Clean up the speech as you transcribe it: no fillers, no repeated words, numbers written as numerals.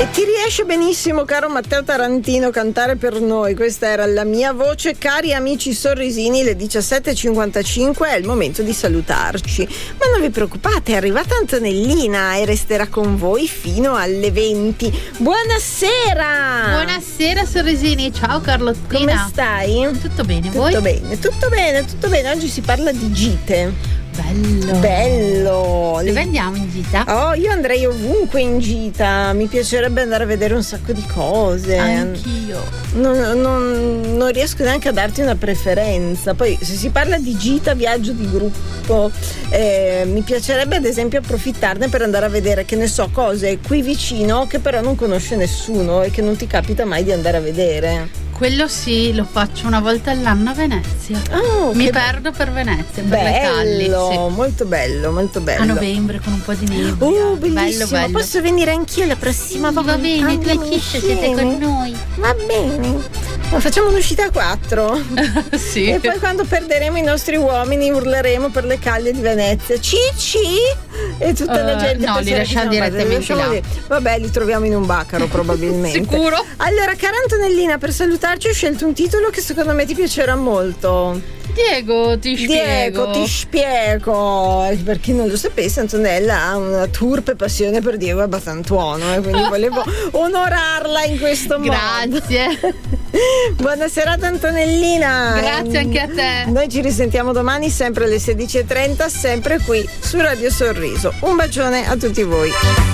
E ti riesce benissimo, caro Matteo Tarantino, cantare per noi. Questa era La mia voce. Cari amici sorrisini, le 17:55 è il momento di salutarci. Ma non vi preoccupate, è arrivata Antonellina e resterà con voi fino alle 20. Buonasera! Buonasera sorrisini, ciao Carlottina. Come stai? Tutto bene, Tutto voi? bene, tutto bene, tutto bene. Oggi si parla di gite. Bello. Dove andiamo in gita? Oh, io andrei ovunque in gita. Mi piacerebbe andare a vedere un sacco di cose. Anch'io. Non riesco neanche a darti una preferenza. Poi se si parla di gita, viaggio di gruppo, mi piacerebbe ad esempio approfittarne per andare a vedere, che ne so, cose qui vicino che però non conosce nessuno e che non ti capita mai di andare a vedere. Quello sì, lo faccio una volta all'anno a Venezia. Mi perdo per Venezia, per le calli. Sì. Molto bello, molto bello. A novembre con un po' di nebbia. Bellissimo. Bello. Posso venire anch'io la prossima volta? Va bene, tu e Kisha siete con noi. Va bene. Ma facciamo un'uscita a 4. Sì. E poi quando perderemo i nostri uomini urleremo per le calli di Venezia. Cici! E tutta la gente. No, li lasciamo direttamente là. Vabbè, li troviamo in un baccaro probabilmente. Sicuro? Allora, cara Antonellina, per salutarci ho scelto un titolo che secondo me ti piacerà molto. Diego, ti spiego. Per chi non lo sapesse, Antonella ha una turpe passione per Diego Abbatantuono e quindi volevo onorarla in questo modo. Grazie. Buona serata Antonellina. Grazie anche a te. Noi ci risentiamo domani sempre alle 16:30, sempre qui su Radio Sorriso. Un bacione a tutti voi.